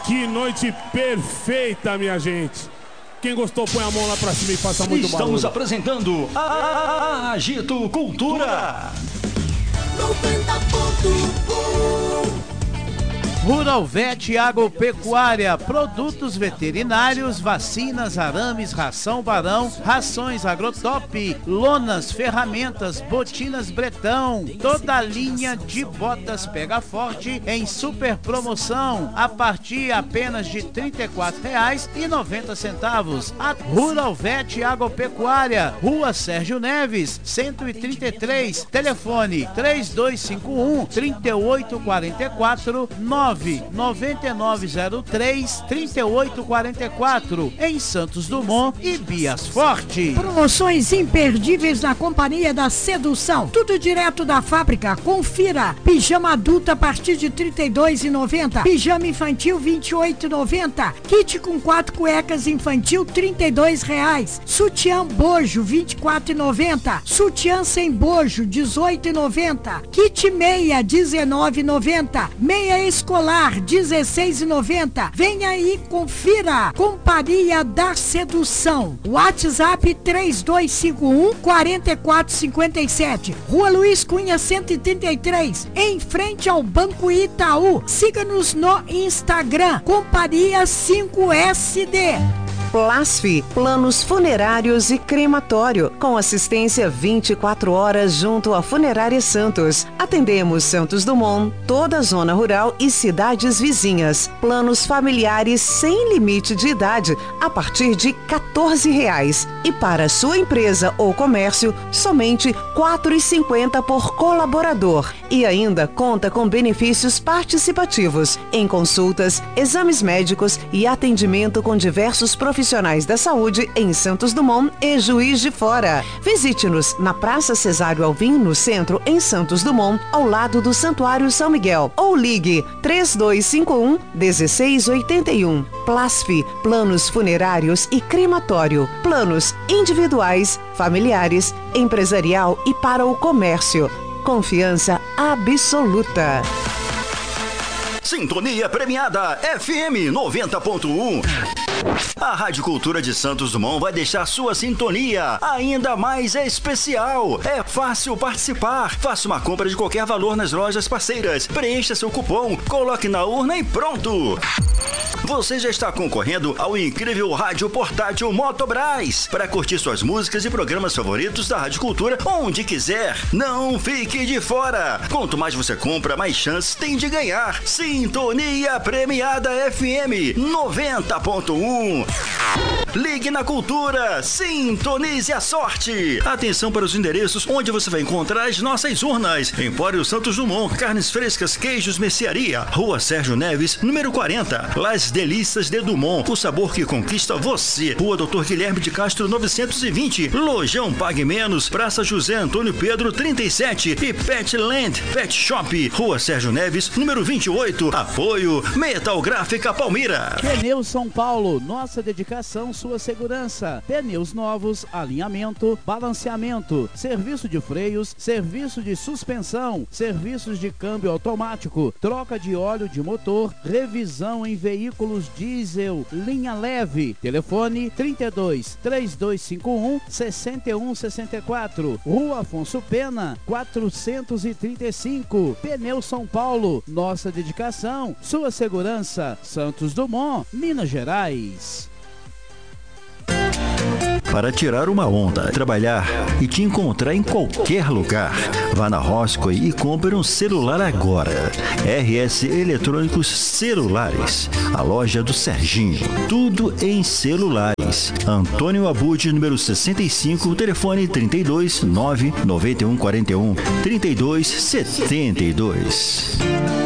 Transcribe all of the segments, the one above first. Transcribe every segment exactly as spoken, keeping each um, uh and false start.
Que noite perfeita, minha gente. Quem gostou, põe a mão lá pra cima e faça muito barulho. Estamos apresentando a Agito Cultura. noventa ponto um Rural Vet Agropecuária, produtos veterinários, vacinas, arames, ração Barão, rações Agrotop, lonas, ferramentas, botinas Bretão, toda a linha de botas Pega Forte em super promoção, a partir apenas de trinta e quatro reais e noventa centavos. A Rural Vet Agropecuária, Rua Sérgio Neves, cento e trinta e três, telefone três dois cinco um, três oito quatro quatro, nove nove nove zero três, três oito quatro quatro, em Santos Dumont e Bias Forte. Promoções imperdíveis na Companhia da Sedução. Tudo direto da fábrica. Confira. Pijama adulto a partir de trinta e dois reais e noventa centavos. Pijama infantil vinte e oito reais e noventa centavos. Kit com quatro cuecas infantil trinta e dois reais. Sutiã bojo vinte e quatro reais e noventa centavos. Sutiã sem bojo dezoito reais e noventa centavos. Kit meia dezenove reais e noventa centavos. Meia escolar dezesseis reais e noventa centavos. Venha aí, confira. Companhia da Sedução. WhatsApp três dois cinco um, quatro quatro cinco sete. Rua Luiz Cunha cento e trinta e três, em frente ao Banco Itaú. Siga-nos no Instagram, Companhia cinco S D. Plasfi, planos funerários e crematório, com assistência vinte e quatro horas junto à Funerária Santos. Atendemos Santos Dumont, toda a zona rural e cidades vizinhas. Planos familiares sem limite de idade, a partir de quatorze reais. E para sua empresa ou comércio, somente quatro reais e cinquenta centavos por colaborador. E ainda conta com benefícios participativos em consultas, exames médicos e atendimento com diversos profissionais Profissionais da Saúde em Santos Dumont e Juiz de Fora. Visite-nos na Praça Cesário Alvim, no centro, em Santos Dumont, ao lado do Santuário São Miguel. Ou ligue três dois cinco um, um seis oito um. Plasfi, planos funerários e crematório. Planos individuais, familiares, empresarial e para o comércio. Confiança absoluta. Sintonia premiada F M noventa ponto um. A Rádio Cultura de Santos Dumont vai deixar sua sintonia ainda mais especial. É fácil participar. Faça uma compra de qualquer valor nas lojas parceiras. Preencha seu cupom, coloque na urna e pronto. Você já está concorrendo ao incrível rádio portátil Motobras para curtir suas músicas e programas favoritos da Rádio Cultura onde quiser. Não fique de fora. Quanto mais você compra, mais chances tem de ganhar. Sintonia premiada F M noventa ponto um. Ligue na Cultura, sintonize a sorte. Atenção para os endereços onde você vai encontrar as nossas urnas. Empório Santos Dumont, carnes frescas, queijos, mercearia. Rua Sérgio Neves, número quarenta. Las Delícias de Dumont, o sabor que conquista você. Rua Doutor Guilherme de Castro, novecentos e vinte. Lojão Pague Menos, Praça José Antônio Pedro, trinta e sete. E Petland Pet Shop, Rua Sérgio Neves, número vinte e oito. Apoio Metal Gráfica Palmira. Pneus São Paulo, nossa dedicação, sua segurança. Pneus novos, alinhamento, balanceamento, serviço de freios, serviço de suspensão, serviços de câmbio automático, troca de óleo de motor, revisão em veículos diesel, linha leve. Telefone trinta e dois, três dois cinco um, seis um seis quatro. Rua Afonso Pena, quatrocentos e trinta e cinco. Pneus São Paulo, nossa dedicação, sua segurança. Santos Dumont, Minas Gerais. Para tirar uma onda, trabalhar e te encontrar em qualquer lugar. Vá na Roscoe e compre um celular agora. R S Eletrônicos Celulares, a loja do Serginho. Tudo em celulares. Antônio Abud, número sessenta e cinco, telefone trinta e dois, nove nove um quatro um, trinta e dois setenta e dois.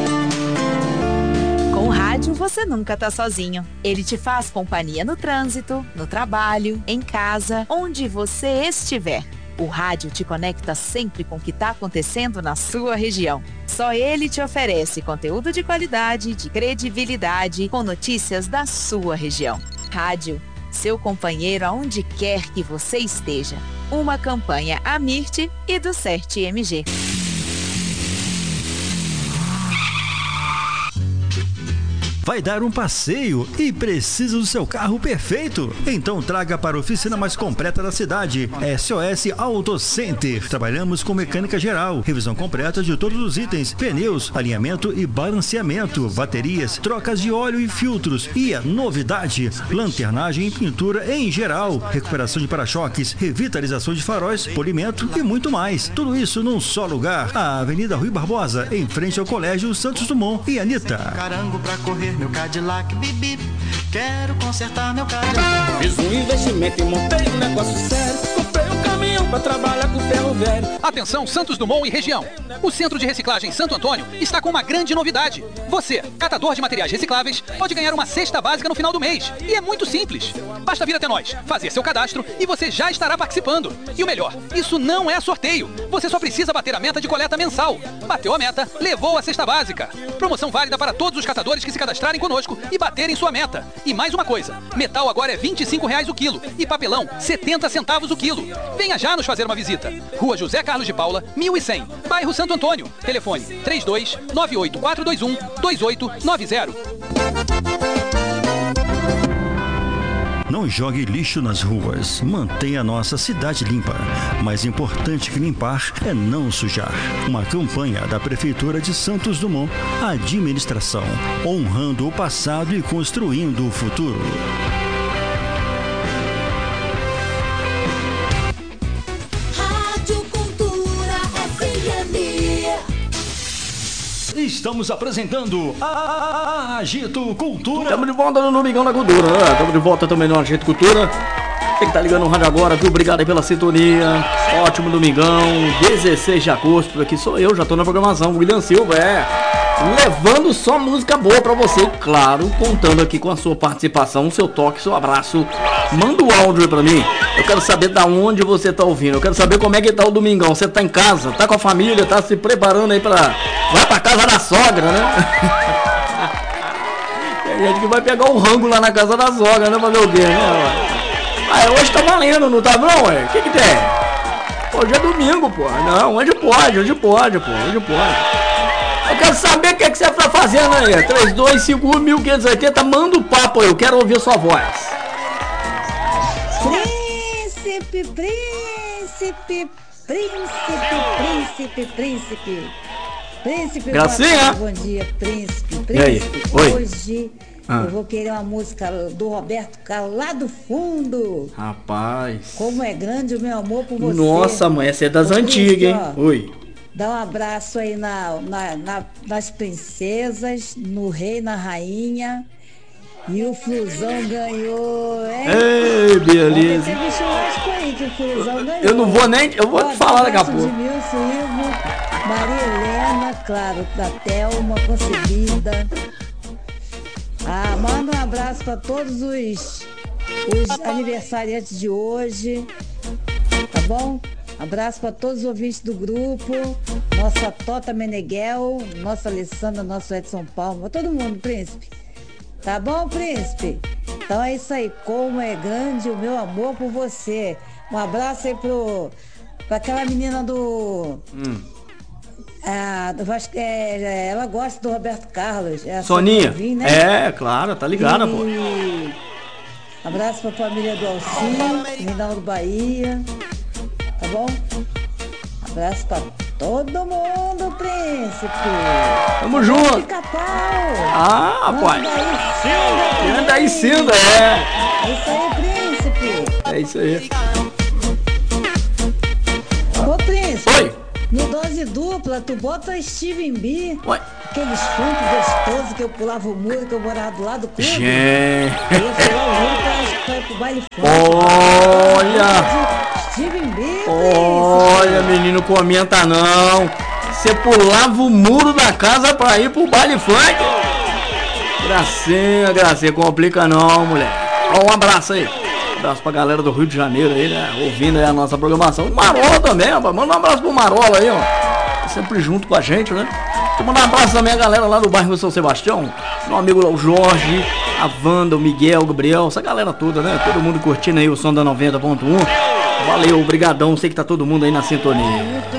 Com o rádio, você nunca tá sozinho. Ele te faz companhia no trânsito, no trabalho, em casa, onde você estiver. O rádio te conecta sempre com o que está acontecendo na sua região. Só ele te oferece conteúdo de qualidade, de credibilidade, com notícias da sua região. Rádio, seu companheiro aonde quer que você esteja. Uma campanha Amirte e do Cert M G. vai dar um passeio e precisa do seu carro perfeito? Então traga para a oficina mais completa da cidade, S O S Auto Center. Trabalhamos com mecânica geral, revisão completa de todos os itens, pneus, alinhamento e balanceamento, baterias, trocas de óleo e filtros. E a novidade, lanternagem e pintura em geral, recuperação de para-choques, revitalização de faróis, polimento e muito mais. Tudo isso num só lugar. A Avenida Rui Barbosa, em frente ao Colégio Santos Dumont. E Anitta. Carango pra correr meu Cadillac, bibi. Quero consertar meu Cadillac. Fiz um investimento e montei um negócio sério. Comprei um caminhão pra trabalhar com ferro velho. Atenção Santos Dumont e região. O Centro de Reciclagem Santo Antônio está com uma grande novidade. Você, catador de materiais recicláveis, pode ganhar uma cesta básica no final do mês. E é muito simples. Basta vir até nós, fazer seu cadastro e você já estará participando. E o melhor, isso não é sorteio. Você só precisa bater a meta de coleta mensal. Bateu a meta, levou a cesta básica. Promoção válida para todos os catadores que se cadastrarem conosco e baterem sua meta. E mais uma coisa, metal agora é vinte e cinco reais o quilo e papelão setenta centavos o quilo. Venha já nos fazer uma visita. Rua José Carlos de Paula, mil e cem, bairro Santo Antônio. Telefone três dois nove oito quatro dois um dois oito nove zero. Não jogue lixo nas ruas. Mantenha a nossa cidade limpa. Mais importante que limpar é não sujar. Uma campanha da Prefeitura de Santos Dumont. Administração. Honrando o passado e construindo o futuro. Rádio Cultura F M. Estamos apresentando a Agito Cultura. Estamos de volta no Domingão da Cultura, né? Estamos de volta também no Agito Cultura. Você que tá ligando no rádio agora, viu? Obrigado aí pela sintonia. Ótimo domingão, dezesseis de agosto. Aqui sou eu, já tô na programação. William Silva, é. Levando só música boa pra você. Claro, contando aqui com a sua participação, o seu toque, seu abraço. Manda o áudio aí pra mim. Eu quero saber da onde você tá ouvindo. Eu quero saber como é que tá o domingão. Você tá em casa, tá com a família, tá se preparando aí pra... Vai pra casa da sogra, né? Tem gente que vai pegar o rango lá na casa da sogra, né? Fazer o quê, né? Ah, hoje tá valendo, não tá não, ué? O que que tem? Hoje é domingo, pô. Não, hoje pode, hoje pode, pô. Hoje pode. Eu quero saber o que, é que você tá fazendo aí. três dois cinco um, mil quinhentos e oitenta, manda o papo aí, eu quero ouvir sua voz. Príncipe, príncipe, príncipe, príncipe, príncipe. Príncipe, Gracinha. Bom dia, príncipe, príncipe. E aí? Oi. Hoje ah. eu vou querer uma música do Roberto Carlos lá do fundo. Rapaz. Como é grande o meu amor por você. Nossa, mãe, essa é das antigas, hein? Ó, oi. Dá um abraço aí na, na, na, nas princesas, no rei, na rainha. E o Flusão ganhou, hein? Ei, beleza. Teve um churrasco aí que o Flusão ganhou. Eu não vou nem, eu vou te falar daqui a pouco. Edmilson, Ivo, Maria Helena, claro, da Thelma, concebida. Ah, manda um abraço para todos os, os aniversariantes de hoje, tá bom? Abraço para todos os ouvintes do grupo, nossa Tota Meneghel, nossa Alessandra, nosso Edson Palma, todo mundo, príncipe. Tá bom, príncipe? Então é isso aí, como é grande o meu amor por você. Um abraço aí pro, pra aquela menina do... Hum. Ah, do Vasco, é, ela gosta do Roberto Carlos. É Soninha? Vim, né? É, claro, tá ligada, e... pô. Abraço pra família do Alcinho, Reinaldo Bahia. Tá bom? Abraço pra todo mundo, príncipe. Tamo junto. Pica-pau. Ah, rapaz. Anda aí, Cinda, é. É isso aí, príncipe. É isso aí. Ô, príncipe. Oi. No dose dupla, tu bota Steven B. Oi. Aqueles funk gostosos que eu pulava o muro, que eu morava do lado do clube. Gente. Eu ia pular o muro pra, pra ir pro baile funk. Olha. Steven B. Olha, menino, comenta não. Você pulava o muro da casa pra ir pro baile funk? Gracinha, gracinha, complica não, mulher. Ó, um abraço aí. Um abraço pra galera do Rio de Janeiro aí, né? Ouvindo aí a nossa programação. O Marola também, rapaz. Manda um abraço pro Marola aí, ó. Sempre junto com a gente, né? Vou mandar um abraço também a galera lá do bairro São Sebastião. Meu amigo lá, o Jorge, a Wanda, o Miguel, o Gabriel, essa galera toda, né? Todo mundo curtindo aí o som da noventa ponto um. Valeu, obrigadão, sei que tá todo mundo aí na sintonia.